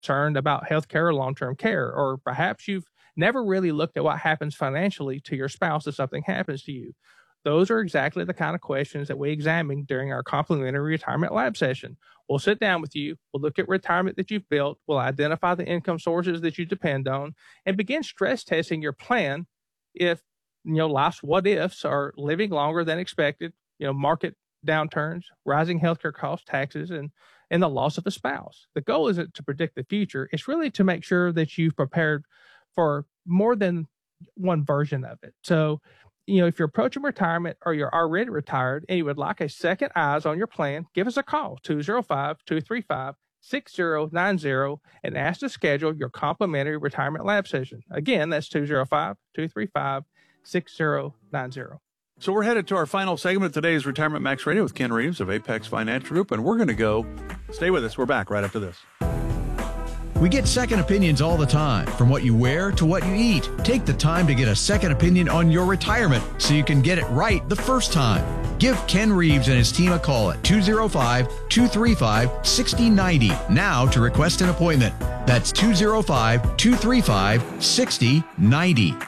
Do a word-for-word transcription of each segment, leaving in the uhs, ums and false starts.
concerned about healthcare or long-term care, or perhaps you've never really looked at what happens financially to your spouse if something happens to you. Those are exactly the kind of questions that we examine during our complimentary retirement lab session. We'll sit down with you. We'll look at retirement that you've built. We'll identify the income sources that you depend on and begin stress testing your plan if, you know, life's what ifs are living longer than expected, you know, market downturns, rising healthcare costs, taxes, and, and the loss of a spouse. The goal isn't to predict the future. It's really to make sure that you've prepared for more than one version of it. So, you know, if you're approaching retirement or you're already retired and you would like a second eyes on your plan, give us a call, two oh five, two three five, six oh nine oh, and ask to schedule your complimentary retirement lab session. Again, that's two oh five, two three five, six oh nine oh. So we're headed to our final segment of today's Retirement Max Radio with Ken Reeves of Apex Financial Group, and we're going to go. Stay with us. We're back right after this. We get second opinions all the time, from what you wear to what you eat. Take the time to get a second opinion on your retirement so you can get it right the first time. Give Ken Reeves and his team a call at two oh five, two three five, six oh nine oh now to request an appointment. That's two oh five, two three five, six oh nine oh.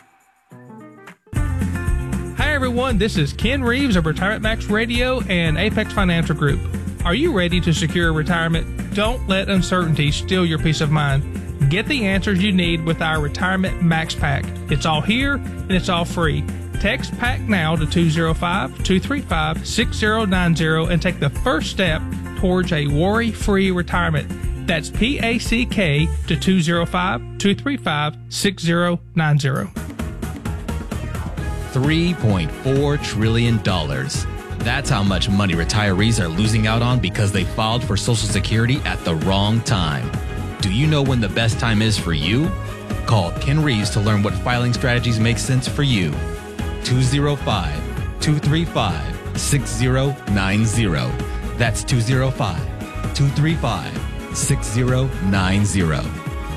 Hi, everyone. This is Ken Reeves of Retirement Max Radio and Apex Financial Group. Are you ready to secure retirement? Don't let uncertainty steal your peace of mind. Get the answers you need with our Retirement Max Pack. It's all here and it's all free. Text PACK now to two oh five, two three five, six oh nine oh and take the first step towards a worry-free retirement. That's P A C K to two oh five, two three five, six oh nine oh. three point four trillion dollars. That's how much money retirees are losing out on because they filed for Social Security at the wrong time. Do you know when the best time is for you? Call Ken Reeves to learn what filing strategies make sense for you. two oh five, two three five, six oh nine oh. That's two oh five, two three five, six oh nine oh.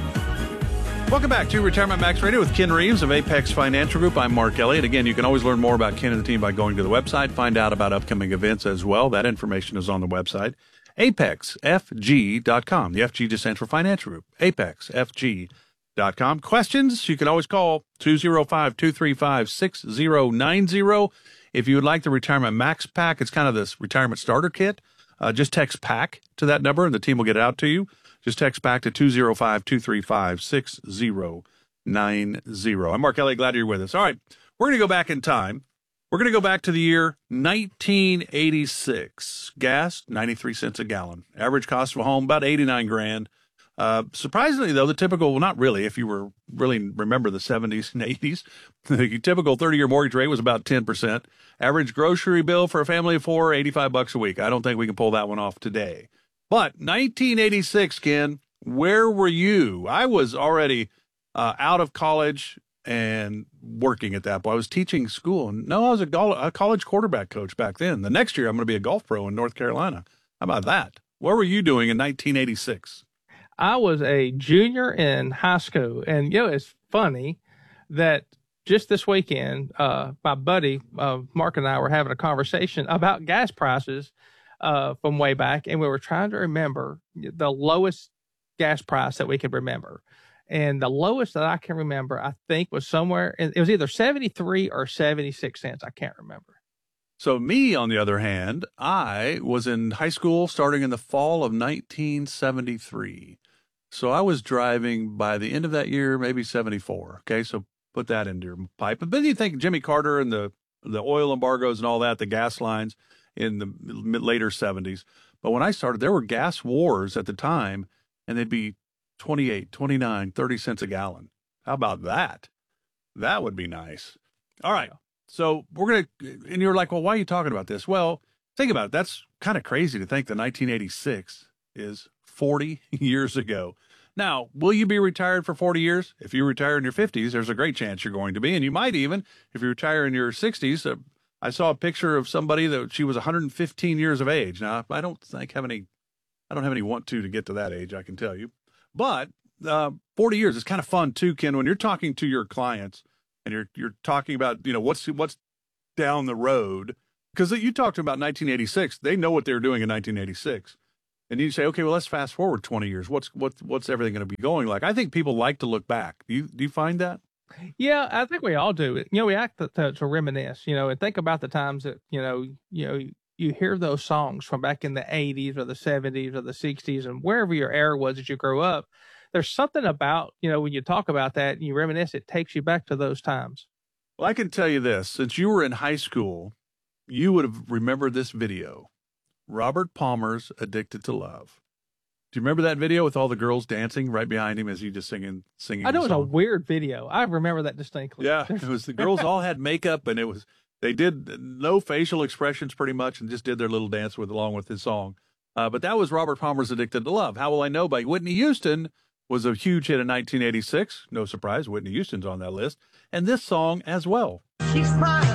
Welcome back to Retirement Max Radio with Ken Reeves of Apex Financial Group. I'm Mark Elliott. Again, you can always learn more about Ken and the team by going to the website, find out about upcoming events as well. That information is on the website, apex f g dot com. The F G just stands for Financial Group, apex f g dot com. Questions? You can always call two oh five, two three five, six oh nine oh. If you would like the Retirement Max Pack, it's kind of this retirement starter kit. Uh, just text PACK to that number and the team will get it out to you. Just text back to two oh five, two three five, six oh nine oh. I'm Mark Elliott. Glad you're with us. All right. We're going to go back in time. We're going to go back to the year nineteen eighty-six. Gas, ninety-three cents a gallon. Average cost of a home, about eighty-nine grand. Uh, surprisingly, though, the typical, well, not really, if you were really remember the seventies and eighties, the typical thirty-year mortgage rate was about ten percent. Average grocery bill for a family of four, eighty-five bucks a week. I don't think we can pull that one off today. But nineteen eighty-six, Ken, where were you? I was already uh, out of college and working at that point. I was teaching school. And no, I was a, go- a college quarterback coach back then. The next year, I'm going to be a golf pro in North Carolina. How about that? What were you doing in nineteen eighty-six? I was a junior in high school. And, you know, it's funny that just this weekend, uh, my buddy, uh, Mark and I were having a conversation about gas prices uh, from way back. And we were trying to remember the lowest gas price that we could remember. And the lowest that I can remember, I think, was somewhere, it was either seventy-three or seventy-six cents. I can't remember. So me, on the other hand, I was in high school starting in the fall of nineteen seventy-three. So I was driving by the end of that year, maybe seventy-four. Okay, so put that into your pipe. But then you think Jimmy Carter and the, the oil embargoes and all that, the gas lines in the mid, later seventies. But when I started, there were gas wars at the time, and they'd be twenty-eight, twenty-nine, thirty cents a gallon. How about that? That would be nice. All right. So we're going to, and you're like, well, why are you talking about this? Well, think about it. That's kind of crazy to think that nineteen eighty-six is forty years ago. Now, will you be retired for forty years? If you retire in your fifties, there's a great chance you're going to be. And you might even, if you retire in your sixties, uh, I saw a picture of somebody that she was one hundred fifteen years of age. Now, I don't think have any, I don't have any want to to get to that age, I can tell you. But uh, forty years is kind of fun too, Ken, when you're talking to your clients and you're you're talking about, you know, what's what's down the road. Because you talked about nineteen eighty-six. They know what they were doing in nineteen eighty-six. And you say, okay, well, let's fast forward twenty years. What's what's what's everything going to be going like? I think people like to look back. Do you do you find that? Yeah, I think we all do. You know, we act to, to, to reminisce. You know, and think about the times that you know, you know, you hear those songs from back in the eighties or the seventies or the sixties, and wherever your era was as you grew up. There's something about, you know, when you talk about that and you reminisce, it takes you back to those times. Well, I can tell you this: since you were in high school, you would have remembered this video. Robert Palmer's Addicted to Love. Do you remember that video with all the girls dancing right behind him as he just singing, singing? I know it was song? a weird video. I remember that distinctly. Yeah, it was the girls all had makeup and it was, they did no facial expressions pretty much and just did their little dance with along with his song. Uh, but that was Robert Palmer's Addicted to Love. How Will I Know by Whitney Houston was a huge hit in nineteen eighty-six. No surprise, Whitney Houston's on that list. And this song as well. She's mine.